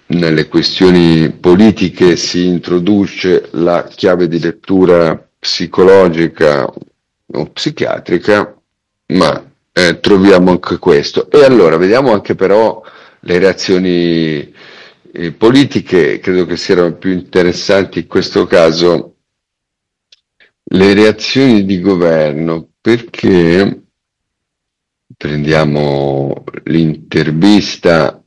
nelle questioni politiche si introduce la chiave di lettura psicologica o psichiatrica, ma troviamo anche questo. E allora vediamo anche però le reazioni politiche, credo che siano più interessanti in questo caso le reazioni di governo, perché prendiamo l'intervista.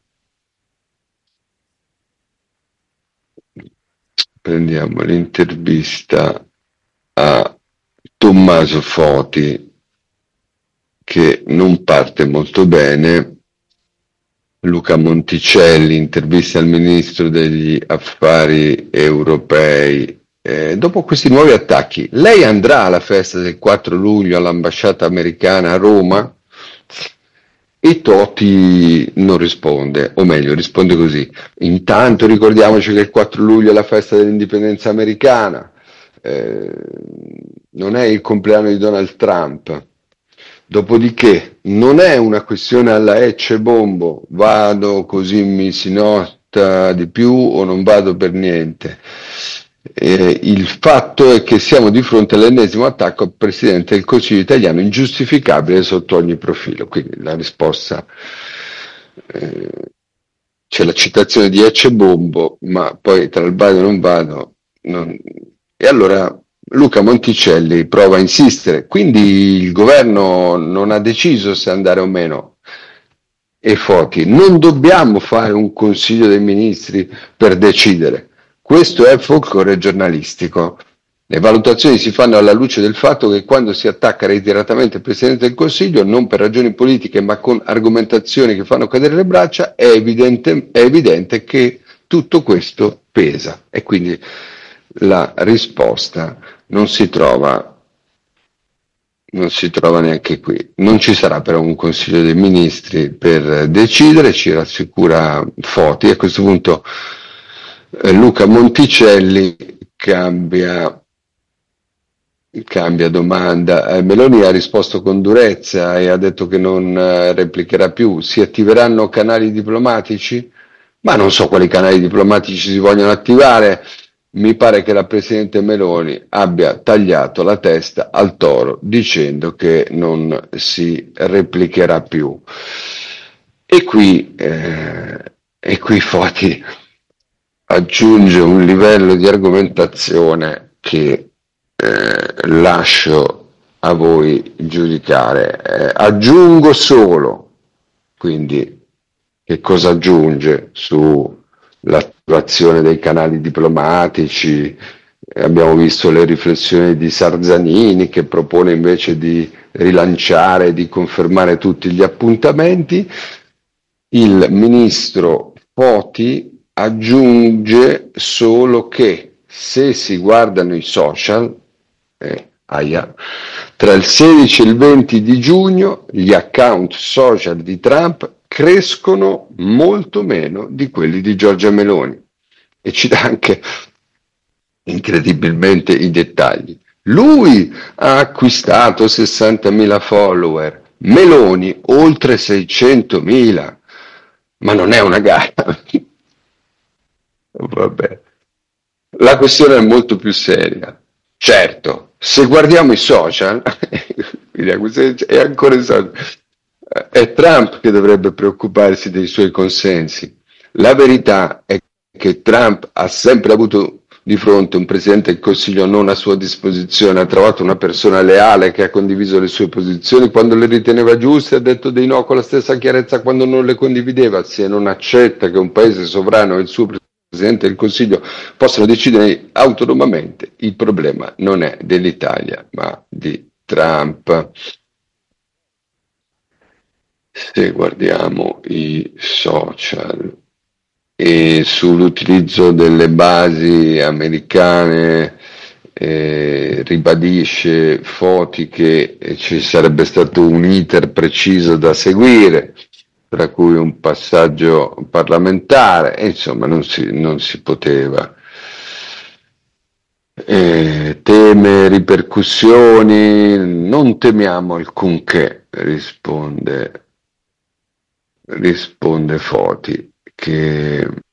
Prendiamo l'intervista a Tommaso Foti, che non parte molto bene. Luca Monticelli, intervista al ministro degli affari europei. Dopo questi nuovi attacchi, lei andrà alla festa del 4 luglio all'ambasciata americana a Roma? E Totti non risponde, o meglio, risponde così. Intanto ricordiamoci che il 4 luglio è la festa dell'indipendenza americana, eh, non è il compleanno di Donald Trump. Dopodiché non è una questione alla Ecce Bombo, vado così mi si nota di più o non vado per niente. Il fatto è che siamo di fronte all'ennesimo attacco al Presidente del Consiglio italiano, ingiustificabile sotto ogni profilo. Quindi la risposta, eh, c'è la citazione di Ecce Bombo, ma poi tra il vado e non vado. E allora Luca Monticelli prova a insistere, quindi il governo non ha deciso se andare o meno. E Foti, non dobbiamo fare un consiglio dei ministri per decidere. Questo è folklore giornalistico. Le valutazioni si fanno alla luce del fatto che quando si attacca reiteratamente il Presidente del Consiglio, non per ragioni politiche ma con argomentazioni che fanno cadere le braccia, è evidente che tutto questo pesa. E quindi la risposta non si trova neanche qui. Non ci sarà però un Consiglio dei Ministri per decidere, ci rassicura Foti. A questo punto Luca Monticelli cambia domanda. Meloni ha risposto con durezza e ha detto che non replicherà più. Si attiveranno canali diplomatici? Ma non so quali canali diplomatici si vogliono attivare. Mi pare che la Presidente Meloni abbia tagliato la testa al toro dicendo che non si replicherà più. E qui Foti aggiunge un livello di argomentazione che lascio a voi giudicare. Aggiungo solo, quindi, che cosa aggiunge sull'attivazione dei canali diplomatici? Abbiamo visto le riflessioni di Sarzanini che propone invece di rilanciare, di confermare tutti gli appuntamenti. Il ministro Poti aggiunge solo che se si guardano i social, tra il 16 e il 20 di giugno gli account social di Trump crescono molto meno di quelli di Giorgia Meloni. E ci dà anche incredibilmente i dettagli. Lui ha acquistato 60.000 follower, Meloni oltre 600.000, ma non è una gara. Vabbè. La questione è molto più seria. Certo, se guardiamo i social, quindi la questione è ancora i social, è Trump che dovrebbe preoccuparsi dei suoi consensi. La verità è che Trump ha sempre avuto di fronte un Presidente del Consiglio non a sua disposizione, ha trovato una persona leale che ha condiviso le sue posizioni quando le riteneva giuste, ha detto dei no con la stessa chiarezza quando non le condivideva. Se non accetta che un paese sovrano e il suo Presidente del Consiglio possano decidere autonomamente, il problema non è dell'Italia ma di Trump. Se guardiamo i social e sull'utilizzo delle basi americane, ribadisce Foti che ci sarebbe stato un iter preciso da seguire, tra cui un passaggio parlamentare, e insomma non si poteva. Teme ripercussioni? Non temiamo alcunché, risponde Foti, che